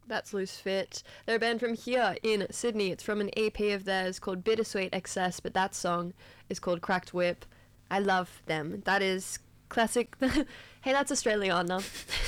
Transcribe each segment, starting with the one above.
That's Loose Fit. They're a band from here in Sydney. It's from an EP of theirs called Bittersweet Excess, but that song is called Cracked Whip. I love them. That is classic. Hey, that's Australiana.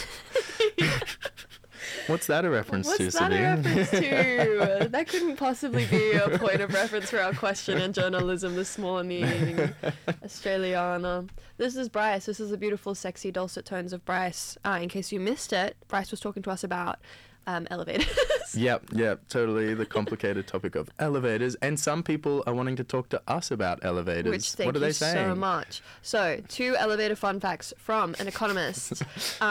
What's that a reference to, What's that a Sabine? reference to? That couldn't possibly be a point of reference for our question in journalism this morning. Australiana. This is Bryce. This is the beautiful, sexy, dulcet tones of Bryce. In case you missed it, Bryce was talking to us about elevators. Yep, totally. The complicated topic of elevators. And some people are wanting to talk to us about elevators. Which, thank what are you they saying? so much. So, 2 elevator fun facts from an economist.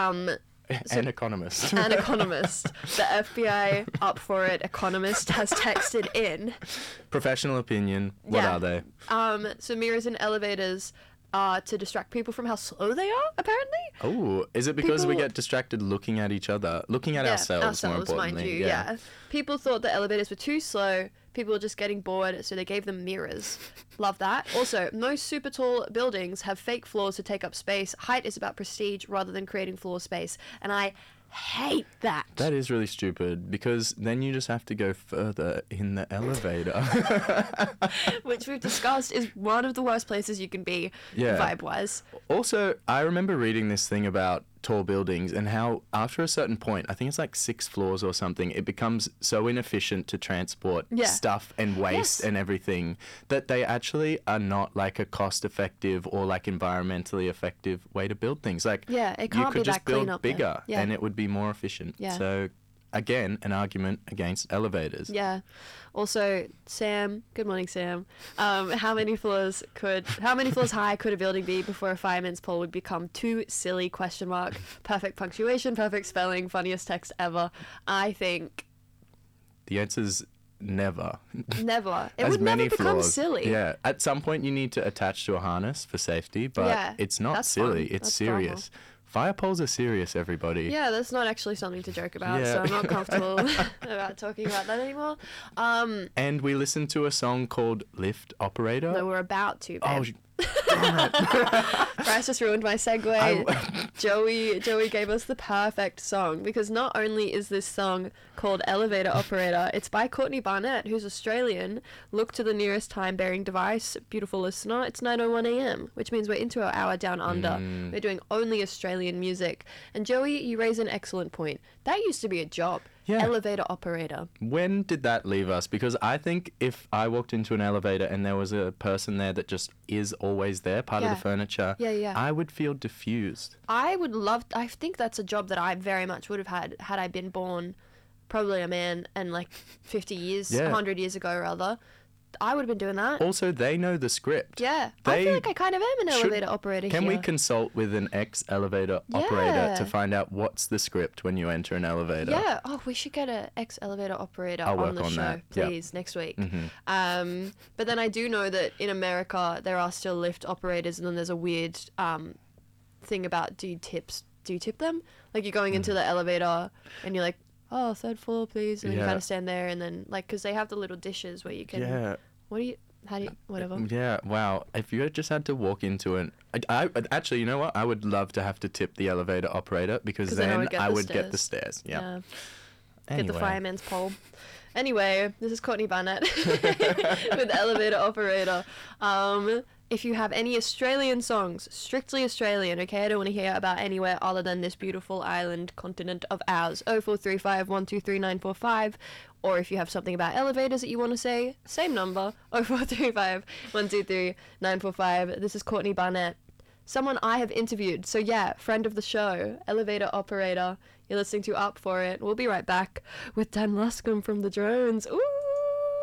An economist. An economist. The FBI, up for it, economist has texted in. Professional opinion. What Yeah. are they? So mirrors in elevators are to distract people from how slow they are, apparently. Oh, is it because we People- get distracted looking at each other? Looking at ourselves, more mind importantly. you, yeah. People thought the elevators were too slow. People were just getting bored, so they gave them mirrors. Love that. Also, most super tall buildings have fake floors to take up space. Height is about prestige rather than creating floor space. And I hate that. That is really stupid because then you just have to go further in the elevator. Which we've discussed is one of the worst places you can be, Yeah. vibe-wise. Also, I remember reading this thing about tall buildings and how after a certain point, I think it's like 6 floors or something, it becomes so inefficient to transport Yeah. stuff and waste Yes. and everything that they actually are not like a cost effective or like environmentally effective way to build things. Like Yeah, it you can't could be just that clean build up there. bigger Yeah. and it would be more efficient. Yeah. So again, an argument against elevators. Yeah. Also, Sam, good morning, Sam. How many floors high could a building be before a fireman's pole would become too silly? ? Perfect punctuation, perfect spelling, funniest text ever. I think The answer's never. never. It As would never many become flaws. silly. Yeah, at some point you need to attach to a harness for safety, but Yeah, it's not that's silly. fun. It's That's serious. Fire poles are serious, everybody. Yeah, that's not actually something to joke about, Yeah. so I'm not comfortable about talking about that anymore. And we listened to a song called Lift Operator. No, we're about to, babe. Oh, damn it. Bryce just ruined my segue. Joey gave us the perfect song because not only is this song called Elevator Operator, it's by Courtney Barnett, who's Australian. Look to the nearest time-bearing device, beautiful listener. It's 9:01 a.m., which means we're into our hour down under. We're doing only Australian music. And Joey, you raise an excellent point. That used to be a job. Yeah. Elevator operator. When did that leave us? Because I think if I walked into an elevator and there was a person there that just is always there, part of Yeah. the furniture, Yeah. I would feel diffused. I think that's a job that I very much would have had I been born probably a man and like 50 years, Yeah. 100 years ago rather. I would have been doing that. Also, they know the script. Yeah. I They feel like I kind of am an should- elevator operator Can here. we consult with an ex-elevator operator Yeah. to find out what's the script when you enter an elevator? Yeah. Oh, we should get an ex-elevator operator I'll on work the on show, that. Yep. please, next week. Mhm. But then I do know that in America there are still lift operators, and then there's a weird thing about do you tip them? Like you're going into the elevator and you're like, oh, 3rd floor, please, and then you Yeah. kind of stand there, and then like because they have the little dishes where you can. Yeah. Whatever. Yeah, wow. If you had just had to walk into an... I actually, you know what? I would love to have to tip the elevator operator because 'Cause then I then would get I the would get the stairs. stairs. Yeah. Get the Anyway. fireman's pole. Anyway, this is Courtney Barnett with Elevator Operator. If you have any Australian songs, strictly Australian, okay? I don't want to hear about anywhere other than this beautiful island continent of ours. 0435 123 945. Or if you have something about elevators that you want to say, same number, 0435 123 945. This is Courtney Barnett. Someone I have interviewed. So yeah, friend of the show, Elevator Operator. You're listening to Up For It. We'll be right back with Dan Luscombe from The Drones. Ooh!